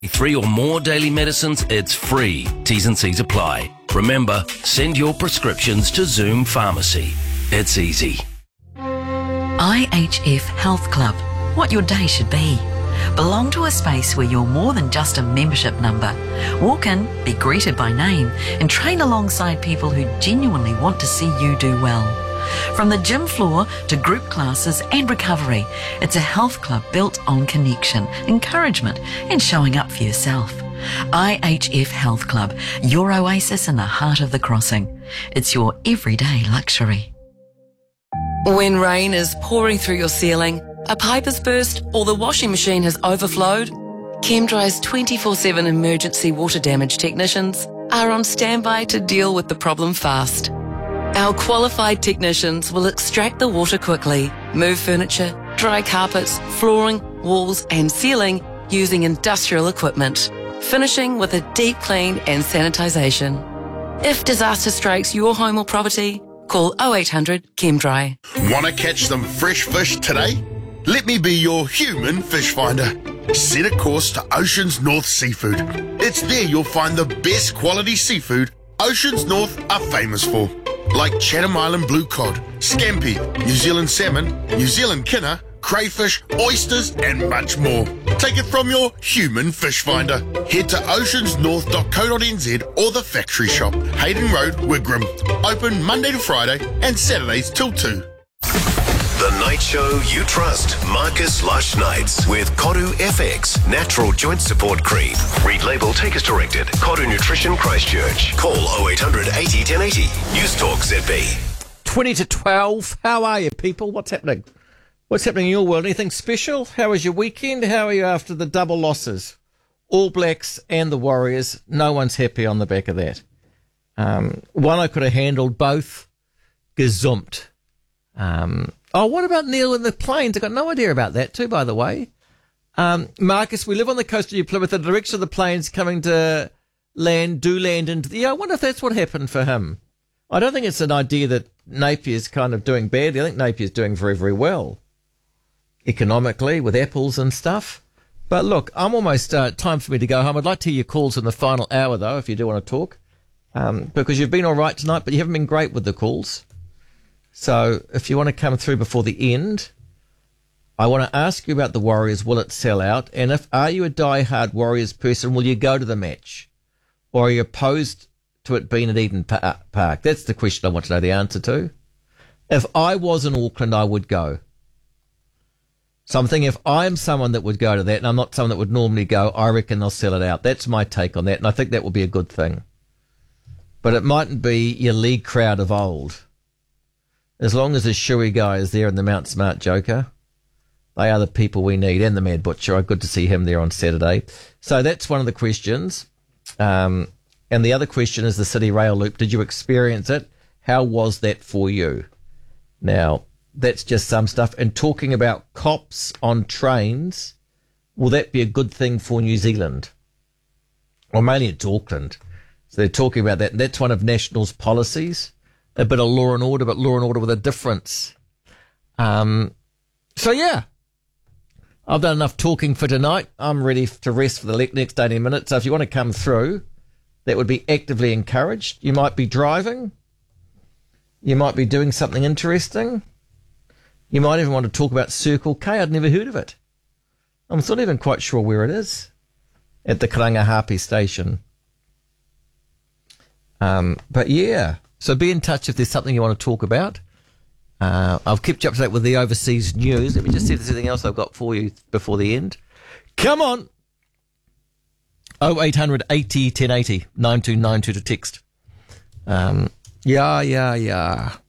3 or more daily medicines, it's free. T's and C's apply. Remember, send your prescriptions to Zoom Pharmacy. It's easy. IHF Health Club. What your day should be. Belong to a space where you're more than just a membership number. Walk in, be greeted by name, and train alongside people who genuinely want to see you do well. From the gym floor to group classes and recovery, it's a health club built on connection, encouragement, and showing up for yourself. IHF Health Club, your oasis in the heart of the crossing. It's your everyday luxury. When rain is pouring through your ceiling, a pipe has burst, or the washing machine has overflowed, ChemDry's 24/7 emergency water damage technicians are on standby to deal with the problem fast. Our qualified technicians will extract the water quickly, move furniture, dry carpets, flooring, walls and ceiling using industrial equipment, finishing with a deep clean and sanitisation. If disaster strikes your home or property, call 0800 ChemDry. Want to catch some fresh fish today? Let me be your human fish finder. Set a course to Oceans North Seafood. It's there you'll find the best quality seafood Oceans North are famous for, like Chatham Island blue cod, scampi, New Zealand salmon, New Zealand kinner, crayfish, oysters and much more. Take it from your human fish finder. Head to oceansnorth.co.nz or the factory shop, Hayden Road, Wigram. Open Monday to Friday and Saturdays till 2. The night show you trust. Marcus Lush Nights with Koru FX Natural Joint Support Cream. Read label, take as directed. Koru Nutrition Christchurch. Call 0800 80 1080. News Talk ZB. 20 to 12. How are you, people? What's happening? What's happening in your world? Anything special? How was your weekend? How are you after the double losses? All Blacks and the Warriors. No one's happy on the back of that. One I could have handled, both gazumped. What about Neil and the planes? I got no idea about that too, by the way. Marcus, we live on the coast of New Plymouth. The direction of the planes coming to land into I wonder if that's what happened for him. I don't think it's an idea that Napier's kind of doing badly. I think Napier's doing very, very well economically with apples and stuff. But look, I'm almost time for me to go home. I'd like to hear your calls in the final hour, though, if you do want to talk, because you've been all right tonight, but you haven't been great with the calls. So if you want to come through before the end, I want to ask you about the Warriors. Will it sell out? And are you a die-hard Warriors person? Will you go to the match? Or are you opposed to it being at Eden Park? That's the question I want to know the answer to. If I was in Auckland, I would go. So I'm thinking if I'm someone that would go to that, and I'm not someone that would normally go, I reckon they'll sell it out. That's my take on that, and I think that will be a good thing. But it mightn't be your league crowd of old. As long as the Shuey guy is there and the Mount Smart Joker, they are the people we need, and the Mad Butcher. Good to see him there on Saturday. So that's one of the questions. And the other question is the City Rail Loop. Did you experience it? How was that for you? Now, that's just some stuff. And talking about cops on trains, will that be a good thing for New Zealand? Well, mainly it's Auckland. So they're talking about that. And that's one of National's policies. A bit of law and order, but law and order with a difference. So, yeah. I've done enough talking for tonight. I'm ready to rest for the next 18 minutes. So if you want to come through, that would be actively encouraged. You might be driving. You might be doing something interesting. You might even want to talk about Circle K. I'd never heard of it. I'm not even quite sure where it is. At the Karangahape station. But yeah. So be in touch if there's something you want to talk about. I'll keep you up to date with the overseas news. Let me just see if there's anything else I've got for you before the end. Come on! 0800 80 1080 9292 to text. Yeah.